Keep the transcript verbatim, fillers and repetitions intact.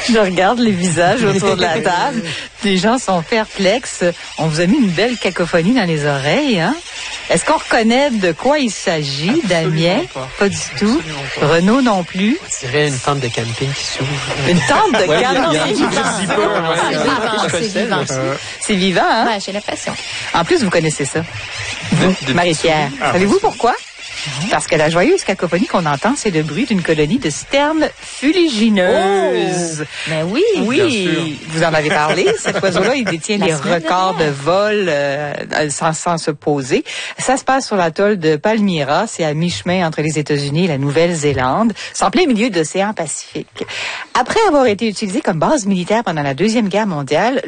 Je regarde les visages autour de la table. Les gens sont perplexes. On vous a mis une belle cacophonie dans les oreilles, hein? Est-ce qu'on reconnaît de quoi il s'agit, Damien? Pas. Pas du tout. Pas. Renaud non plus. On dirait une tente de camping qui s'ouvre. Une tente de Ouais, camping. il y a- il y a un petit peu, ouais. C'est vivant, Je c'est vivant. Euh, C'est vivant, hein? Ouais, j'ai l'impression. En plus, vous connaissez ça. de- de- Marie-Pierre, Ah, savez-vous oui. pourquoi? Parce que la joyeuse cacophonie qu'on entend, c'est le bruit d'une colonie de sternes fuligineuses. Mais oui. Oui, vous en avez parlé. Cet oiseau-là, il détient La les semaine records de dernière. vol euh, sans, sans se poser. Ça se passe sur l'atoll de Palmyra. C'est à mi-chemin entre les États-Unis et la Nouvelle-Zélande. C'est en plein milieu de l'océan Pacifique. Après avoir été utilisé comme base militaire pendant la Deuxième Guerre mondiale,